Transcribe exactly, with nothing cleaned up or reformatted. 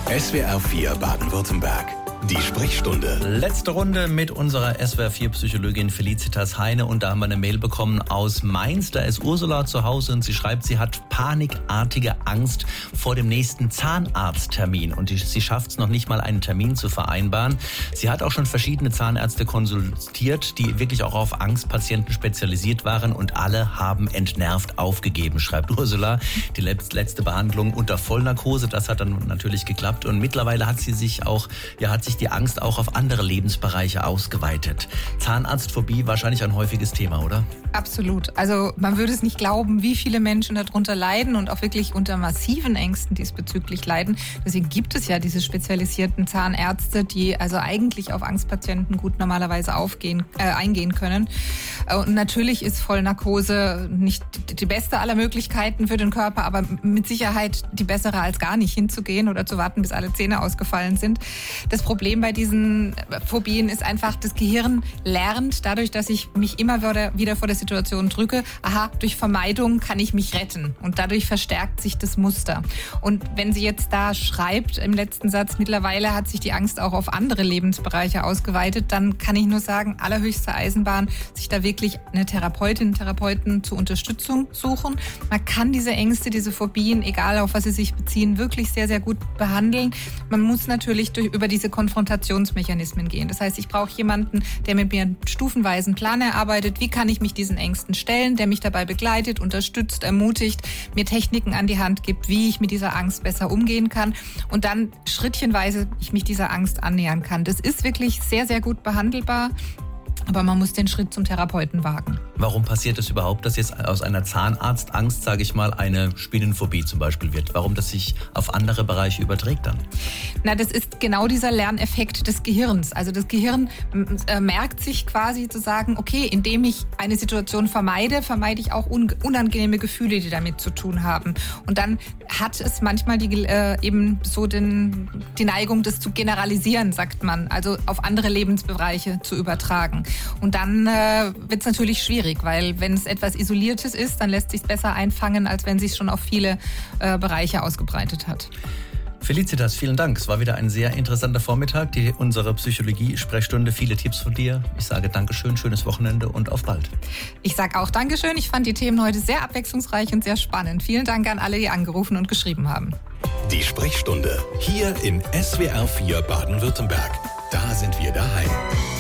S W R vier Baden-Württemberg. Die Sprechstunde. Letzte Runde mit unserer S W R vier Psychologin Felicitas Heine. Und da haben wir eine Mail bekommen aus Mainz. Da ist Ursula zu Hause und sie schreibt, sie hat panikartige Angst vor dem nächsten Zahnarzttermin. Und sie schafft es noch nicht mal, einen Termin zu vereinbaren. Sie hat auch schon verschiedene Zahnärzte konsultiert, die wirklich auch auf Angstpatienten spezialisiert waren. Und alle haben entnervt aufgegeben, schreibt Ursula. Die letzte Behandlung unter Vollnarkose, das hat dann natürlich geklappt. Und mittlerweile hat sie sich auch, ja, hat sich die Angst auch auf andere Lebensbereiche ausgeweitet. Zahnarztphobie wahrscheinlich ein häufiges Thema, oder? Absolut. Also man würde es nicht glauben, wie viele Menschen darunter leiden und auch wirklich unter massiven Ängsten diesbezüglich leiden. Deswegen gibt es ja diese spezialisierten Zahnärzte, die also eigentlich auf Angstpatienten gut normalerweise aufgehen, äh, eingehen können. Und natürlich ist Vollnarkose nicht die beste aller Möglichkeiten für den Körper, aber mit Sicherheit die bessere, als gar nicht hinzugehen oder zu warten, bis alle Zähne ausgefallen sind. Das Problem bei diesen Phobien ist einfach, das Gehirn lernt dadurch, dass ich mich immer wieder vor der Situation drücke, aha, durch Vermeidung kann ich mich retten. Und dadurch verstärkt sich das Muster. Und wenn sie jetzt da schreibt im letzten Satz, mittlerweile hat sich die Angst auch auf andere Lebensbereiche ausgeweitet, dann kann ich nur sagen, allerhöchste Eisenbahn, sich da wirklich eine Therapeutin, einen Therapeuten zur Unterstützung suchen. Man kann diese Ängste, diese Phobien, egal auf was sie sich beziehen, wirklich sehr, sehr gut behandeln. Man muss natürlich durch, über diese Konfrontationsmechanismen gehen. Das heißt, ich brauche jemanden, der mit mir einen stufenweisen Plan erarbeitet. Wie kann ich mich diesen Ängsten stellen, der mich dabei begleitet, unterstützt, ermutigt, mir Techniken an die Hand gibt, wie ich mit dieser Angst besser umgehen kann und dann schrittchenweise ich mich dieser Angst annähern kann. Das ist wirklich sehr, sehr gut behandelbar. Aber man muss den Schritt zum Therapeuten wagen. Warum passiert es überhaupt, dass jetzt aus einer Zahnarztangst, sage ich mal, eine Spinnenphobie zum Beispiel wird? Warum das sich auf andere Bereiche überträgt dann? Na, das ist genau dieser Lerneffekt des Gehirns. Also das Gehirn äh, merkt sich quasi zu sagen, okay, indem ich eine Situation vermeide, vermeide ich auch un- unangenehme Gefühle, die damit zu tun haben. Und dann hat es manchmal die, äh, eben so den, die Neigung, das zu generalisieren, sagt man. Also auf andere Lebensbereiche zu übertragen. Und dann äh, wird es natürlich schwierig, weil wenn es etwas Isoliertes ist, dann lässt sich es besser einfangen, als wenn sich schon auf viele äh, Bereiche ausgebreitet hat. Felicitas, vielen Dank. Es war wieder ein sehr interessanter Vormittag, die unsere Psychologie-Sprechstunde. Viele Tipps von dir. Ich sage Dankeschön, schönes Wochenende und auf bald. Ich sage auch Dankeschön. Ich fand die Themen heute sehr abwechslungsreich und sehr spannend. Vielen Dank an alle, die angerufen und geschrieben haben. Die Sprechstunde hier in S W R vier Baden-Württemberg. Da sind wir daheim.